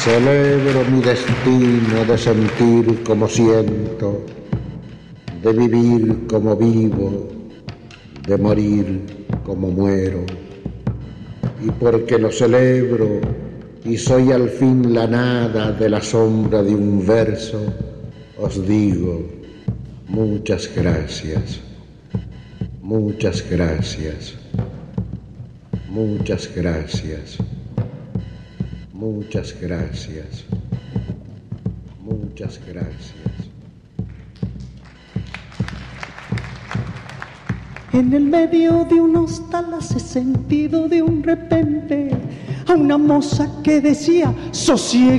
Celebro mi destino de sentir como siento, de vivir como vivo, de morir como muero. Y porque lo celebro y soy al fin la nada de la sombra de un verso, os digo muchas gracias, muchas gracias, muchas gracias, muchas gracias, muchas gracias. En el medio de un hostal hace sentido de un repente a una moza que decía sosiega.